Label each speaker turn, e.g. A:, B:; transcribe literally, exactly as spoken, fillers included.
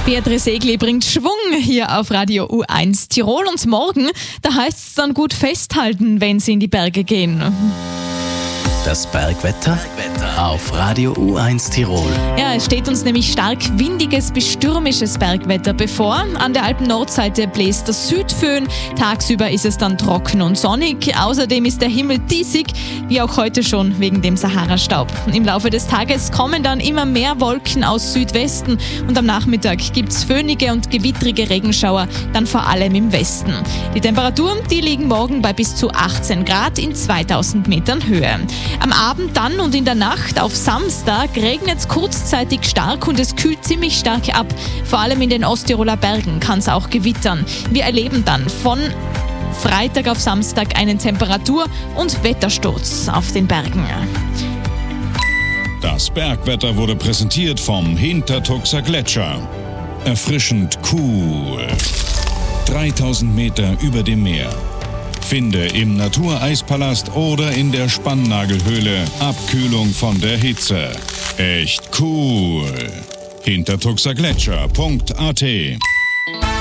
A: Beatrice Egli bringt Schwung hier auf Radio U eins Tirol und morgen, da heißt es dann gut festhalten, wenn Sie in die Berge gehen.
B: Das Bergwetter auf Radio U eins Tirol.
A: Ja, es steht uns nämlich stark windiges bis stürmisches Bergwetter bevor. An der Alpen-Nordseite bläst der Südföhn. Tagsüber ist es dann trocken und sonnig. Außerdem ist der Himmel diesig, wie auch heute schon wegen dem Sahara-Staub. Im Laufe des Tages kommen dann immer mehr Wolken aus Südwesten und am Nachmittag gibt es föhnige und gewittrige Regenschauer, dann vor allem im Westen. Die Temperaturen, die liegen morgen bei bis zu achtzehn Grad in zweitausend Metern Höhe. Am Abend dann und in der Nacht auf Samstag regnet es kurzzeitig stark und es kühlt ziemlich stark ab. Vor allem in den Osttiroler Bergen kann es auch gewittern. Wir erleben dann von Freitag auf Samstag einen Temperatur- und Wettersturz auf den Bergen.
C: Das Bergwetter wurde präsentiert vom Hintertuxer Gletscher. Erfrischend cool. dreitausend Meter über dem Meer. Finde im Natureispalast oder in der Spannnagelhöhle Abkühlung von der Hitze. Echt cool. hintertuxergletscher punkt a t